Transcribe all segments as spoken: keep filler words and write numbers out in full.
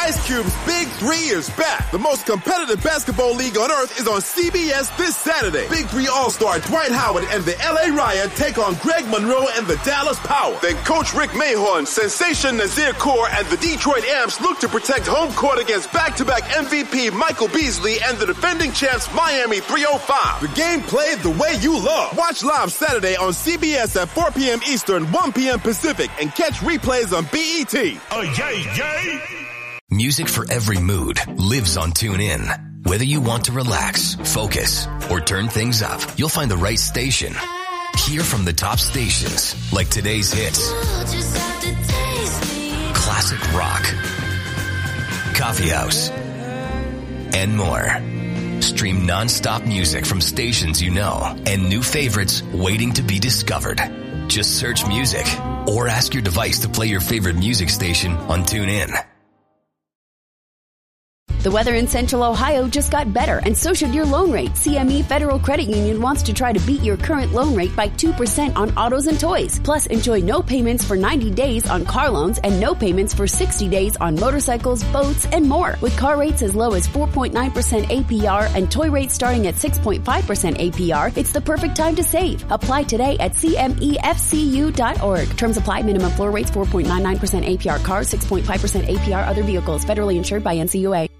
Ice Cube's Big Three is back. The most competitive basketball league on earth is on C B S this Saturday. Big Three All-Star Dwight Howard and the L A Riot take on Greg Monroe and the Dallas Power. Then Coach Rick Mahorn, Sensation Nazir Kaur, and the Detroit Amps look to protect home court against back-to-back M V P Michael Beasley and the defending champs Miami three oh five. The game played the way you love. Watch live Saturday on C B S at four p.m. Eastern, one p.m. Pacific, and catch replays on B E T. Oh, yay, yay! Music for every mood lives on TuneIn. Whether you want to relax, focus, or turn things up, you'll find the right station. Hear from the top stations, like today's hits, classic rock, coffee house, and more. Stream non-stop music from stations you know and new favorites waiting to be discovered. Just search music or ask your device to play your favorite music station on TuneIn. The weather in Central Ohio just got better, and so should your loan rate. C M E Federal Credit Union wants to try to beat your current loan rate by two percent on autos and toys. Plus, enjoy no payments for ninety days on car loans and no payments for sixty days on motorcycles, boats, and more. With car rates as low as four point nine percent A P R and toy rates starting at six point five percent A P R, it's the perfect time to save. Apply today at C M E F C U dot org. Terms apply. Minimum floor rates four point nine nine percent A P R cars, six point five percent A P R other vehicles. Federally insured by N C U A.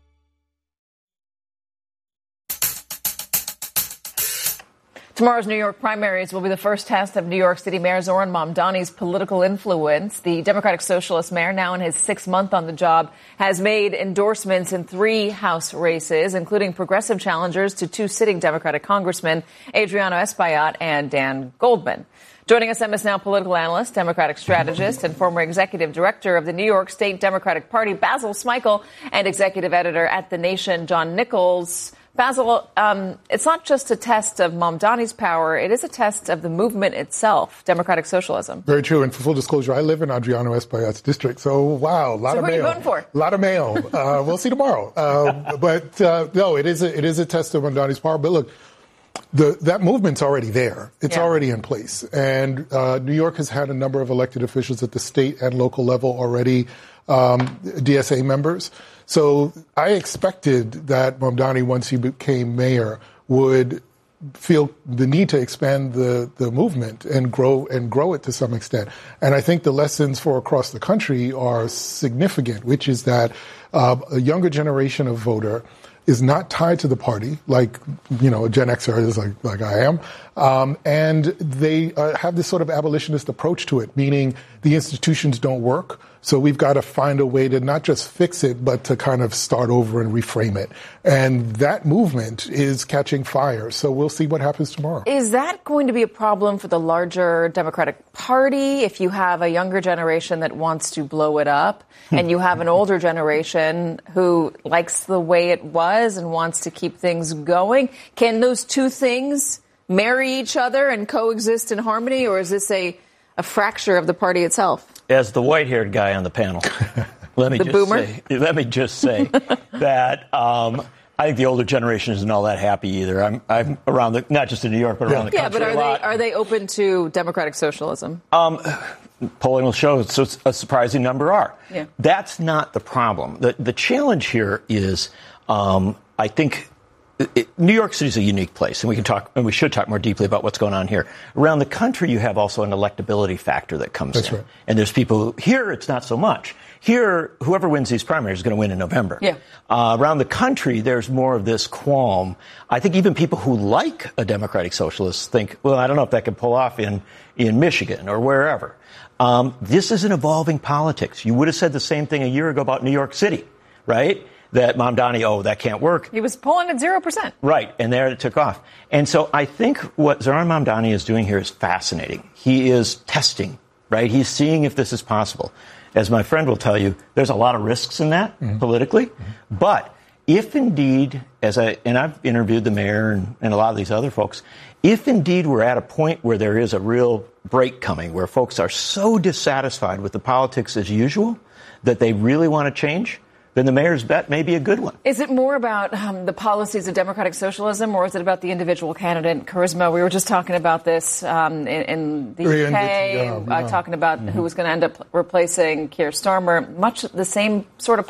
Tomorrow's New York primaries will be the first test of New York City Mayor Zohran Mamdani's political influence. The Democratic Socialist mayor, now in his sixth month on the job, has made endorsements in three House races, including progressive challengers to two sitting Democratic congressmen, Adriano Espaillat and Dan Goldman. Joining us, M S Now political analyst, Democratic strategist, and former executive director of the New York State Democratic Party, Basil Smikle, and executive editor at The Nation, John Nichols. Basil, um, it's not just a test of Mamdani's power. It is a test of the movement itself, democratic socialism. Very true. And for full disclosure, I live in Adriano Espaillat's district. So, wow, a lot so of mail. mail. Who are you voting for? A lot of mail. uh, we'll see tomorrow. Uh, but, uh, no, it is, a, it is a test of Mamdani's power. But look, the, that movement's already there. It's yeah. already in place. And uh, New York has had a number of elected officials at the state and local level already, um, D S A members. So I expected that Mamdani, once he became mayor, would feel the need to expand the, the movement and grow and grow it to some extent. And I think the lessons for across the country are significant, which is that uh, a younger generation of voter is not tied to the party like, you know, a Gen Xer is like, like I am. Um, and they uh, have this sort of abolitionist approach to it, meaning the institutions don't work. So we've got to find a way to not just fix it, but to kind of start over and reframe it. And that movement is catching fire. So we'll see what happens tomorrow. Is that going to be a problem for the larger Democratic Party if you have a younger generation that wants to blow it up and you have an older generation who likes the way it was and wants to keep things going? Can those two things marry each other and coexist in harmony, or is this a, a fracture of the party itself? As the white-haired guy on the panel, let me the just boomer? say, let me just say that um, I think the older generation isn't all that happy either. I'm, I'm around the, not just in New York, but around the yeah, country but are a lot. they are they open to democratic socialism? Um, polling will show so a surprising number are. Yeah. That's not the problem. The the challenge here is, um, I think. It, New York City is a unique place, and we can talk, and we should talk more deeply about what's going on here. Around the country, you have also an electability factor that comes That's in. Right. And there's people here, it's not so much. Here, whoever wins these primaries is going to win in November. Yeah. Uh, around the country, there's more of this qualm. I think even people who like a democratic socialist think, well, I don't know if that can pull off in, in Michigan or wherever. Um, this is an evolving politics. You would have said the same thing a year ago about New York City, right? That Mamdani, oh, that can't work. He was polling at zero percent. Right, and there it took off. And so I think what Zohran Mamdani is doing here is fascinating. He is testing, right? He's seeing if this is possible. As my friend will tell you, there's a lot of risks in that mm-hmm. politically. Mm-hmm. But if indeed, as I, and I've interviewed the mayor and, and a lot of these other folks, if indeed we're at a point where there is a real break coming, where folks are so dissatisfied with the politics as usual that they really want to change, then the mayor's bet may be a good one. Is it more about um, the policies of democratic socialism, or is it about the individual candidate charisma? We were just talking about this um, in, in the U K, yeah, yeah. Uh, talking about mm-hmm. who was going to end up replacing Keir Starmer. Much the same sort of